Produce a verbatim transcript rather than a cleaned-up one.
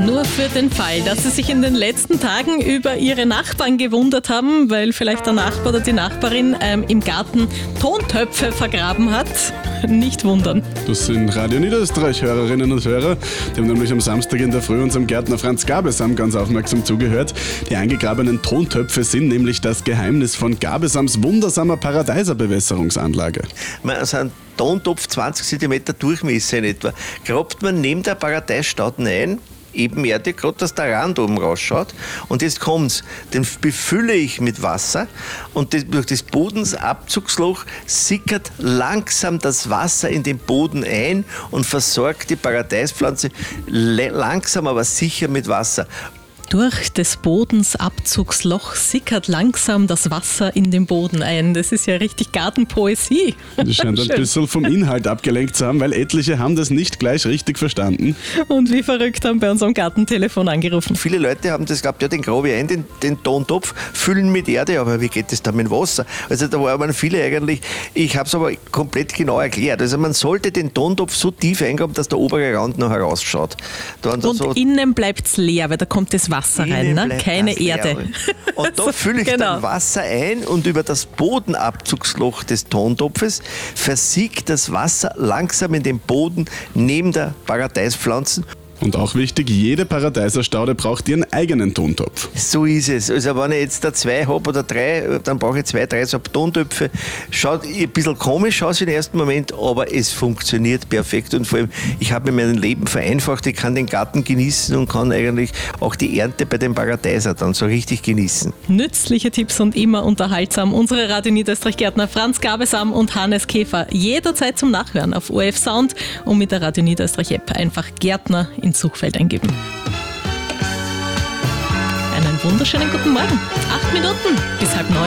Nur für den Fall, dass Sie sich in den letzten Tagen über Ihre Nachbarn gewundert haben, weil vielleicht der Nachbar oder die Nachbarin ähm, im Garten Tontöpfe vergraben hat, nicht wundern. Das sind Radio Niederösterreich-Hörerinnen und Hörer. Die haben nämlich am Samstag in der Früh unserem Gärtner Franz Gabesam ganz aufmerksam zugehört. Die eingegrabenen Tontöpfe sind nämlich das Geheimnis von Gabesams wundersamer Paradeiser-Bewässerungsanlage. Man, so ein Tontopf zwanzig Zentimeter Durchmesser in etwa. Grabt man neben der Paradeisstauden ein, ebenerdig, gerade dass der Rand oben rausschaut. Und jetzt kommt's, den befülle ich mit Wasser und das, durch das Bodensabzugsloch sickert langsam das Wasser in den Boden ein und versorgt die Paradeispflanze langsam, aber sicher mit Wasser. Durch des Bodens Abzugsloch sickert langsam das Wasser in den Boden ein. Das ist ja richtig Gartenpoesie. Das scheint ein bisschen vom Inhalt abgelenkt zu haben, weil etliche haben das nicht gleich richtig verstanden. Und wie verrückt haben bei unserem Gartentelefon angerufen. Viele Leute haben das gehabt, ja, den grabe ich ein, den, den Tontopf, füllen mit Erde, aber wie geht das dann mit Wasser? Also da waren viele eigentlich, ich habe es aber komplett genau erklärt. Also man sollte den Tontopf so tief eingraben, dass der obere Rand noch herausschaut. Dann Und so innen bleibt es leer, weil da kommt das Wasser rein, ne? Keine Erde. Und da fülle ich Genau. dann Wasser ein und über das Bodenabzugsloch des Tontopfes versiegt das Wasser langsam in den Boden neben der Paradeispflanzen. Und auch wichtig, jede Paradeiserstaude braucht ihren eigenen Tontopf. So ist es. Also wenn ich jetzt da zwei habe oder drei, dann brauche ich zwei, drei so Tontöpfe. Schaut ein bisschen komisch aus im ersten Moment, aber es funktioniert perfekt. Und vor allem, ich habe mir mein Leben vereinfacht. Ich kann den Garten genießen und kann eigentlich auch die Ernte bei den Paradeiser dann so richtig genießen. Nützliche Tipps und immer unterhaltsam. Unsere Radio Niederösterreich-Gärtner Franz Gabesam und Hannes Käfer jederzeit zum Nachhören auf O R F Sound und mit der Radio Niederösterreich-App einfach Gärtner ins Suchfeld eingeben. Einen wunderschönen guten Morgen. Acht Minuten bis halb neun.